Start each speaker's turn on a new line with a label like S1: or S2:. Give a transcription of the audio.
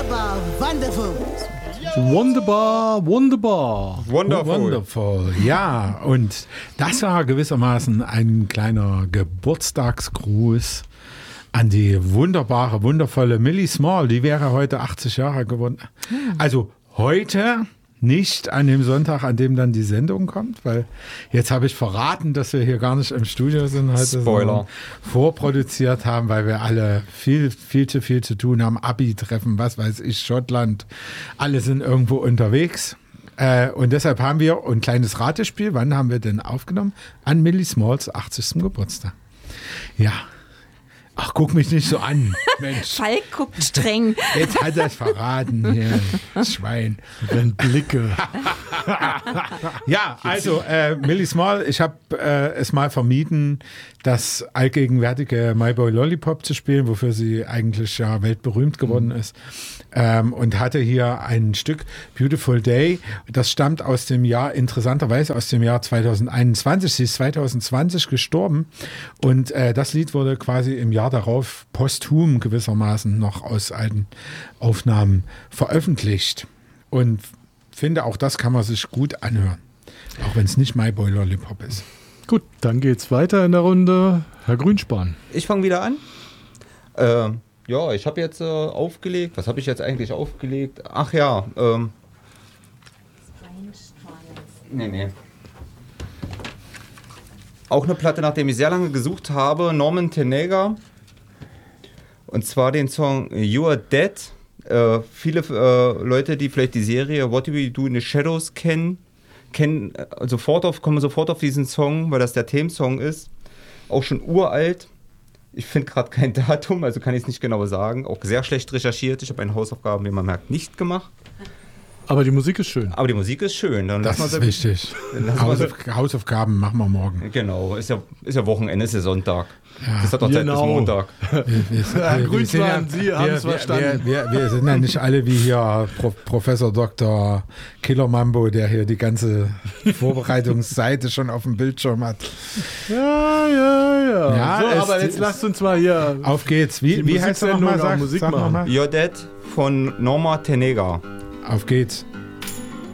S1: Wunderbar, wonderful.
S2: Wunderbar, wunderbar.
S3: Wonderful. Ja, und das war gewissermaßen ein kleiner Geburtstagsgruß an die wunderbare, wundervolle Millie Small. Die wäre heute 80 Jahre geworden. Also heute nicht an dem Sonntag, an dem dann die Sendung kommt, weil jetzt habe ich verraten, dass wir hier gar nicht im Studio sind heute,
S4: Spoiler.
S3: Vorproduziert haben, weil wir alle viel zu tun haben. Abi-Treffen, was weiß ich, Schottland. Alle sind irgendwo unterwegs. Und deshalb haben wir ein kleines Ratespiel. Wann haben wir denn aufgenommen? An Millie Smalls 80. Geburtstag. Ja. Ach, guck mich nicht so an, Mensch.
S5: Falk guckt streng.
S3: Jetzt hat er es verraten, hier, Schwein.
S2: Wenn Blicke.
S3: Ja, also Millie Small, ich habe es mal vermieden, das allgegenwärtige My Boy Lollipop zu spielen, wofür sie eigentlich ja weltberühmt geworden ist. Und hatte hier ein Stück Beautiful Day. Das stammt aus dem Jahr, interessanterweise aus dem Jahr 2021. Sie ist 2020 gestorben. Und das Lied wurde quasi im Jahr darauf posthum gewissermaßen noch aus alten Aufnahmen veröffentlicht. Und finde, auch das kann man sich gut anhören. Auch wenn es nicht My Boy Lollipop ist.
S2: Gut, dann geht's weiter in der Runde. Herr Grünspan.
S4: Ich fange wieder an. Ja, ich habe jetzt aufgelegt. Was habe ich jetzt eigentlich aufgelegt? Ach ja. Nee. Auch eine Platte, nachdem ich sehr lange gesucht habe. Norman Tenega. Und zwar den Song You Are Dead. Viele Leute, die vielleicht die Serie What Do We Do in the Shadows kommen sofort auf diesen Song, weil das der Themensong ist. Auch schon uralt. Ich finde gerade kein Datum, also kann ich es nicht genau sagen. Auch sehr schlecht recherchiert. Ich habe meine Hausaufgaben, wie man merkt, nicht gemacht.
S2: Aber die Musik ist schön.
S4: Aber die Musik ist schön. Dann
S3: Das ist wichtig. Hausaufgaben machen wir morgen.
S4: Genau, ist ja Wochenende, ist ja Sonntag.
S3: Ja.
S4: Das hat doch Zeit bis Montag.
S2: Herr Grünspan, Sie haben es verstanden.
S3: Wir sind ja nicht alle wie hier Professor Dr. Killer Mambo, der hier die ganze Vorbereitungsseite schon auf dem Bildschirm hat.
S2: Ja.
S3: Ja,
S2: So, aber jetzt lasst uns mal hier.
S3: Auf geht's. Wie heißt er nochmal?
S2: Musik
S3: Sag
S2: machen.
S3: noch mal.
S4: You're Dead von Norma Tenega.
S3: Auf geht's.